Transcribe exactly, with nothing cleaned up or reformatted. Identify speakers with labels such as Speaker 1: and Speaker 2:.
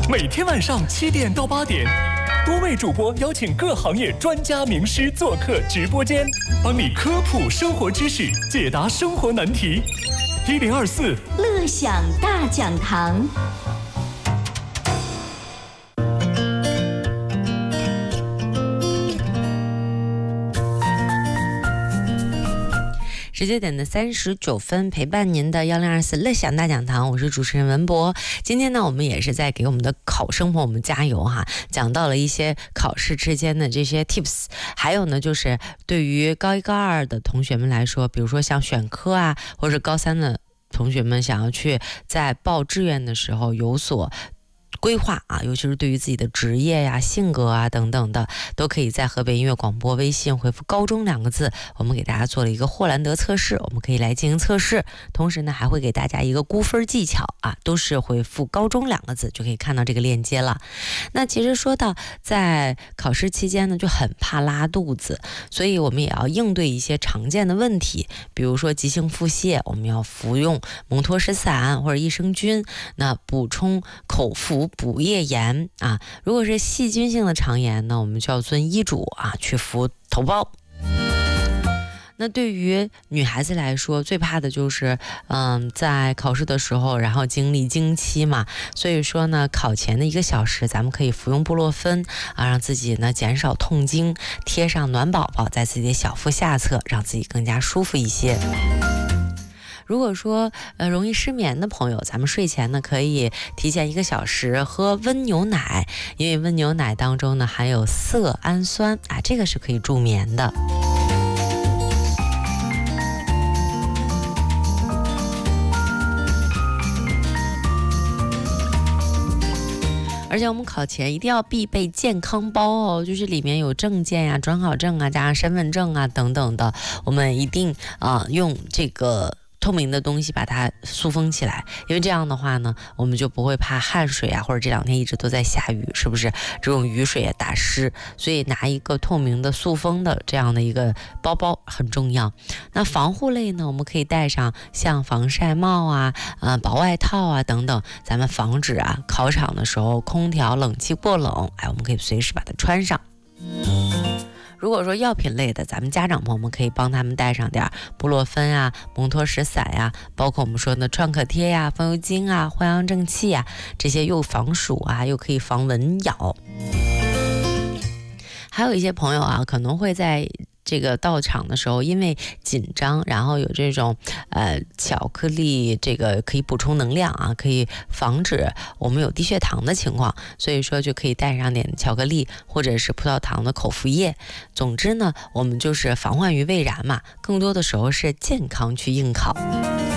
Speaker 1: 每天晚上七点到八点，多位主播邀请各行业专家名师做客直播间，帮你科普生活知识，解答生活难题。一零二四
Speaker 2: 乐享大讲堂。
Speaker 3: 十九点的三十九分，陪伴您的幺零二四乐享大讲堂，我是主持人文博。今天呢，我们也是在给我们的考生朋友们加油哈，讲到了一些考试之间的这些 tips， 还有呢，就是对于高一高二的同学们来说，比如说像选科啊，或者高三的同学们想要去在报志愿的时候有所规划啊，尤其是对于自己的职业呀、性格啊等等的，都可以在河北音乐广播微信回复高中两个字，我们给大家做了一个霍兰德测试，我们可以来进行测试，同时呢还会给大家一个估分技巧啊，都是回复高中两个字就可以看到这个链接了。那其实说到在考试期间呢就很怕拉肚子，所以我们也要应对一些常见的问题，比如说急性腹泻，我们要服用蒙脱石散或者益生菌，那补充口服补液盐啊，如果是细菌性的肠炎呢，我们就要遵医嘱啊去服头孢。那对于女孩子来说，最怕的就是嗯，在考试的时候，然后经历经期嘛，所以说呢，考前的一个小时，咱们可以服用布洛芬啊，让自己呢减少痛经，贴上暖宝宝在自己的小腹下侧，让自己更加舒服一些。如果说呃容易失眠的朋友，咱们睡前呢可以提前一个小时喝温牛奶，因为温牛奶当中呢含有色氨酸啊，这个是可以助眠的。而且我们考前一定要必备健康包哦，就是里面有证件呀、准考证啊、加上身份证啊等等的，我们一定啊、呃、用这个透明的东西把它塑封起来，因为这样的话呢，我们就不会怕汗水啊，或者这两天一直都在下雨，是不是这种雨水也打湿，所以拿一个透明的塑封的这样的一个包包很重要。那防护类呢，我们可以带上像防晒帽啊、呃薄外套啊等等，咱们防止啊考场的时候空调冷气过冷，哎，我们可以随时把它穿上。如果说药品类的，咱们家长朋友们可以帮他们带上点布洛芬啊、蒙脱石散呀，包括我们说的创可贴呀、风油精啊、藿香正气呀，这些又防暑啊，又可以防蚊咬。还有一些朋友啊，可能会在这个到场的时候因为紧张，然后有这种呃巧克力，这个可以补充能量啊，可以防止我们有低血糖的情况，所以说就可以带上点巧克力或者是葡萄糖的口服液。总之呢，我们就是防患于未然嘛，更多的时候是健康去应考。